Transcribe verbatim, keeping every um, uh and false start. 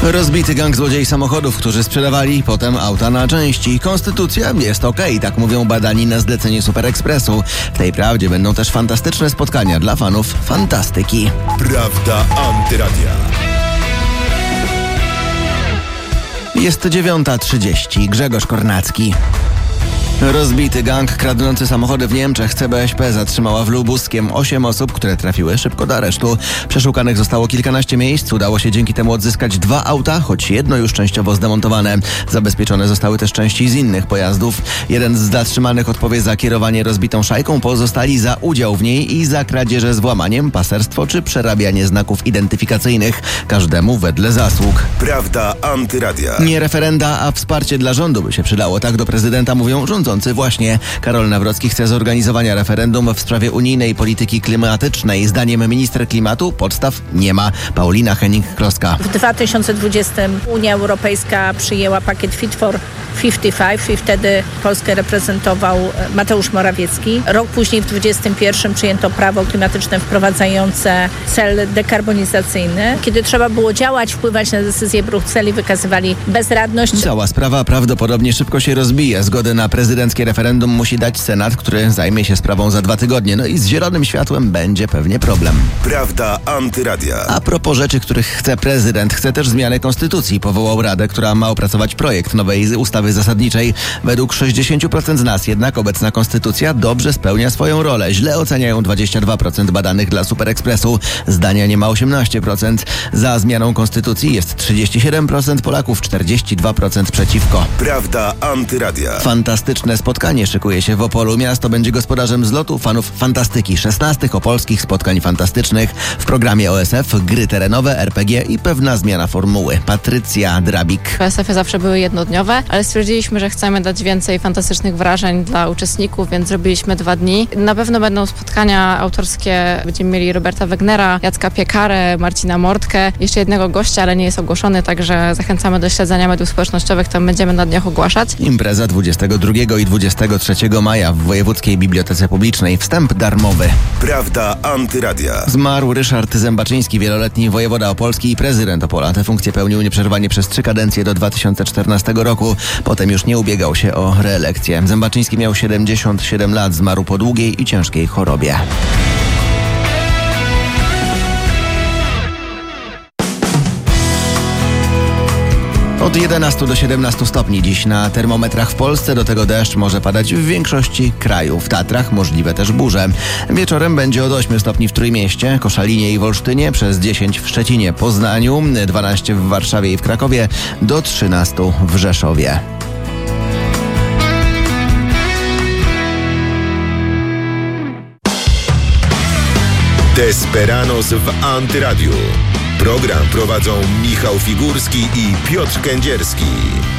Rozbity gang złodziei samochodów, którzy sprzedawali potem auta na części. Konstytucja jest okej, tak mówią badani na zlecenie Super Expressu. W tej prawdzie będą też fantastyczne spotkania dla fanów fantastyki. Prawda Antyradia. Jest dziewiąta trzydzieści. Grzegorz Kornacki. Rozbity gang kradnący samochody w Niemczech C B S P zatrzymała w Lubuskiem osiem osób, które trafiły szybko do aresztu. Przeszukanych zostało kilkanaście miejsc. Udało się dzięki temu odzyskać dwa auta, choć jedno już częściowo zdemontowane. Zabezpieczone zostały też części z innych pojazdów. Jeden z zatrzymanych odpowie za kierowanie rozbitą szajką, pozostali za udział w niej i za kradzieże z włamaniem, paserstwo czy przerabianie znaków identyfikacyjnych. Każdemu wedle zasług. Prawda Antyradia. Nie referenda, a wsparcie dla rządu by się przydało. Tak do prezydenta mówią rządzący. Właśnie Karol Nawrocki chce zorganizowania referendum w sprawie unijnej polityki klimatycznej. Zdaniem minister klimatu podstaw nie ma. Paulina Henning-Kloska. W dwa tysiące dwudziestym Unia Europejska przyjęła pakiet Fit for pięćdziesiąt pięć i wtedy Polskę reprezentował Mateusz Morawiecki. Rok później w dwudziestym pierwszym przyjęto prawo klimatyczne wprowadzające cel dekarbonizacyjny. Kiedy trzeba było działać, wpływać na decyzje Brukseli, wykazywali bezradność. Cała sprawa prawdopodobnie szybko się rozbije. Zgodę na prezydenckie referendum musi dać Senat, który zajmie się sprawą za dwa tygodnie. No i z zielonym światłem będzie pewnie problem. Prawda Antyradia. A propos rzeczy, których chce prezydent, chce też zmiany konstytucji. Powołał radę, która ma opracować projekt nowej ustawy zasadniczej. Według sześćdziesiąt procent z nas jednak obecna konstytucja dobrze spełnia swoją rolę. Źle oceniają dwadzieścia dwa procent badanych dla Super Expressu. Zdania nie ma osiemnaście procent. Za zmianą konstytucji jest trzydzieści siedem procent Polaków, czterdzieści dwa procent przeciwko. Prawda Antyradia. Fantastyczne spotkanie szykuje się w Opolu. Miasto będzie gospodarzem zlotu fanów fantastyki. szesnastych opolskich spotkań fantastycznych. W programie O S F gry terenowe, R P G i pewna zmiana formuły. Patrycja Drabik. O S F-y zawsze były jednodniowe, ale stwierdziliśmy, że chcemy dać więcej fantastycznych wrażeń dla uczestników, więc zrobiliśmy dwa dni. Na pewno będą spotkania autorskie. Będziemy mieli Roberta Wegnera, Jacka Piekarę, Marcina Mortkę, jeszcze jednego gościa, ale nie jest ogłoszony, także zachęcamy do śledzenia mediów społecznościowych, tam będziemy na dniach ogłaszać. Impreza dwudziestego drugiego i dwudziestego trzeciego maja w Wojewódzkiej Bibliotece Publicznej. Wstęp darmowy. Prawda Antyradia. Zmarł Ryszard Zębaczyński, wieloletni wojewoda opolski i prezydent Opola. Tę funkcję pełnił nieprzerwanie przez trzy kadencje do dwa tysiące czternastego roku. Potem już nie ubiegał się o reelekcję. Zębaczyński miał siedemdziesiąt siedem lat, zmarł po długiej i ciężkiej chorobie. Od jedenastu do siedemnastu stopni dziś na termometrach w Polsce. Do tego deszcz może padać w większości kraju. W Tatrach możliwe też burze. Wieczorem będzie od ośmiu stopni w Trójmieście, Koszalinie i Wolsztynie, przez dziesięć w Szczecinie, Poznaniu, dwanaście w Warszawie i w Krakowie, do trzynastu w Rzeszowie. Desperanos w Antyradiu. Program prowadzą Michał Figurski i Piotr Kędzierski.